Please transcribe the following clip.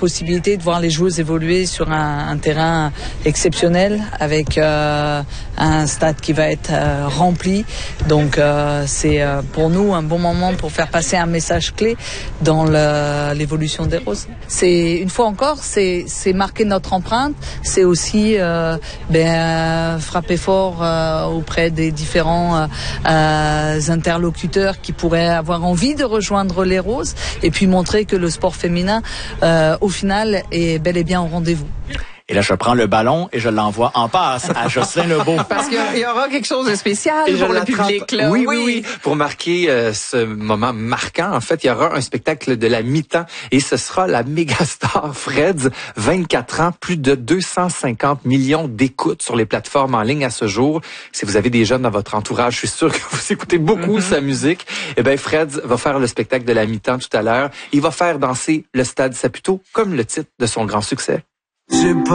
possibilité de voir les joueuses évoluer sur un terrain exceptionnel avec un stade qui va être rempli. Donc c'est pour nous un bon moment pour faire passer un message clé dans l'évolution des Roses. C'est une fois encore, c'est marquer notre empreinte, c'est aussi frapper fort auprès des différents interlocuteurs qui pourraient avoir envie de rejoindre les Roses et puis montrer que le sport féminin au final est bel et bien au rendez-vous. Et là, je prends le ballon et je l'envoie en passe à Jocelyne Lebeau. Parce qu'il y aura quelque chose de spécial pour le public, là. Oui. Pour marquer ce moment marquant, en fait, il y aura un spectacle de la mi-temps et ce sera la mégastar Freds, 24 ans, plus de 250 millions d'écoutes sur les plateformes en ligne à ce jour. Si vous avez des jeunes dans votre entourage, je suis sûr que vous écoutez beaucoup sa musique. Eh bien, Freds va faire le spectacle de la mi-temps tout à l'heure. Il va faire danser le Stade Saputo, comme le titre de son grand succès.